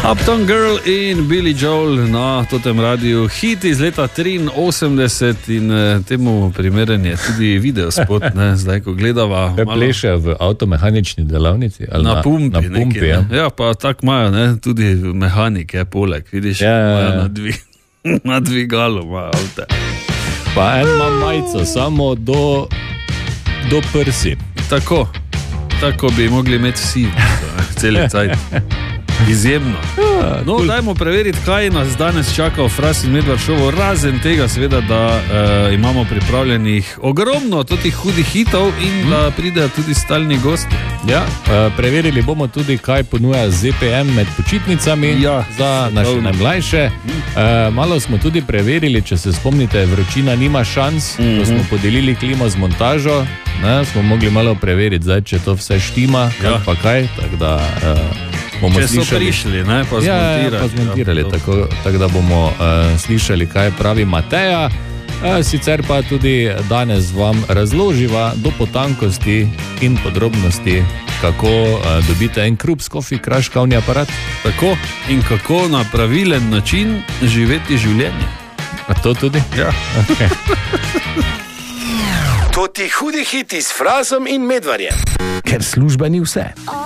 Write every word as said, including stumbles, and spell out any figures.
Uptown Girl in Billy Joel na totem radiju, hit iz leta triinosemdeset in eh, temu primeren je tudi videospot, ne, zdaj ko gledava. Kaj pleše v avtomehanični delavnici? Ali na, na pumpi, na pumpi neki, ja. ja, pa tak imajo, ne, tudi mehanike poleg, vidiš, ja, ja, ja. na, dvi, na dvigalu imajo avte. Pa en ima majico, samo do, do prsi. Tako, tako bi mogli imeti vsi, celi cajt. Izjemno. No, dajmo preveriti, kaj nas danes čaka v Fras in Medvard šovu, razen tega seveda, da uh, imamo pripravljenih ogromno totih hudih hitov in hmm. da pridejo tudi stalni gosti. Ja, uh, preverili bomo tudi, kaj ponuja Z P M med počitnicami ja, za naše najmlajše. Uh, malo smo tudi preverili, če se spomnite, vročina nima šans, mm-hmm. ko smo podelili klimo z montažo, ne, smo mogli malo preveriti, zdaj, če to vse štima, ja. pa kaj, tako da... Uh, Če so prišli, ne, pa zmontirali. Ja, pa zmontirali, ja, tako, tako da bomo uh, slišali, kaj pravi Mateja. Uh, sicer pa tudi danes vam razloživa do potankosti in podrobnosti, kako uh, dobite en krup skofi kraš kavni aparat. Tako, in kako na pravilen način živeti življenje. A to tudi? Ja. Okay. To ti hudi hiti s Frasom in Medvarjem. Ker služba ni vse.